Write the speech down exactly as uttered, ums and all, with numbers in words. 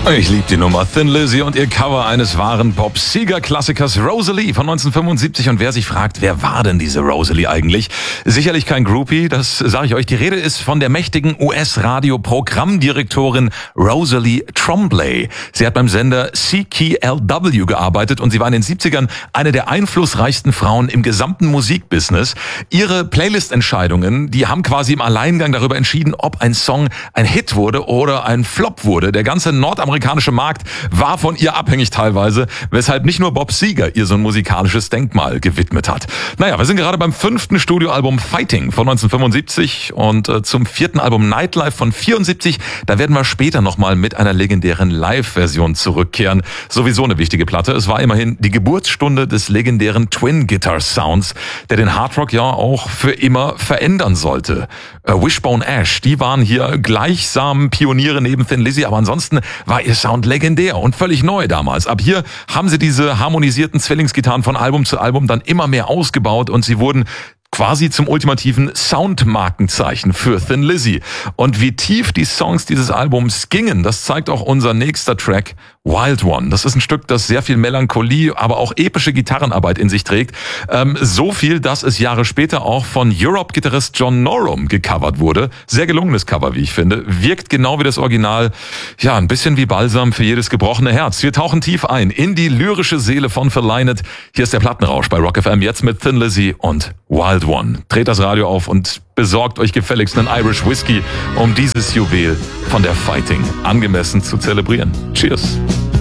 Ich liebe die Nummer Thin Lizzy und ihr Cover eines wahren Pop-Sieger-Klassikers Rosalie von neunzehnhundertfünfundsiebzig. Und wer sich fragt, wer war denn diese Rosalie eigentlich? Sicherlich kein Groupie, das sage ich euch. Die Rede ist von der mächtigen U S-Radio-Programmdirektorin Rosalie Trombley. Sie hat beim Sender C K L W gearbeitet und sie war in den siebzigern eine der einflussreichsten Frauen im gesamten Musikbusiness. Ihre Playlist-Entscheidungen, die haben quasi im Alleingang darüber entschieden, ob ein Song ein Hit wurde oder ein Flop wurde. Der ganze nordamerikanische Markt war von ihr abhängig teilweise, weshalb nicht nur Bob Seger ihr so ein musikalisches Denkmal gewidmet hat. Naja, wir sind gerade beim fünften Studioalbum Fighting von neunzehnhundertfünfundsiebzig und äh, zum vierten Album Nightlife von vierundsiebzig. Da werden wir später nochmal mit einer legendären Live-Version zurückkehren. Sowieso eine wichtige Platte. Es war immerhin die Geburtsstunde des legendären Twin-Guitar-Sounds, der den Hardrock ja auch für immer verändern sollte. Äh, Wishbone Ash, die waren hier gleichsam Pioniere neben Thin Lizzy, aber ansonsten war ihr Sound legendär und völlig neu damals. Ab hier haben sie diese harmonisierten Zwillingsgitarren von Album zu Album dann immer mehr ausgebaut und sie wurden quasi zum ultimativen Soundmarkenzeichen für Thin Lizzy. Und wie tief die Songs dieses Albums gingen, das zeigt auch unser nächster Track, Wild One. Das ist ein Stück, das sehr viel Melancholie, aber auch epische Gitarrenarbeit in sich trägt. Ähm, so viel, dass es Jahre später auch von Europe-Gitarrist John Norum gecovert wurde. Sehr gelungenes Cover, wie ich finde. Wirkt genau wie das Original. Ja, ein bisschen wie Balsam für jedes gebrochene Herz. Wir tauchen tief ein in die lyrische Seele von Phil Lynott. Hier ist der Plattenrausch bei Rock F M, jetzt mit Thin Lizzy und Wild One. Dreht das Radio auf und besorgt euch gefälligst einen Irish Whiskey, um dieses Juwel von der Fighting angemessen zu zelebrieren. Cheers!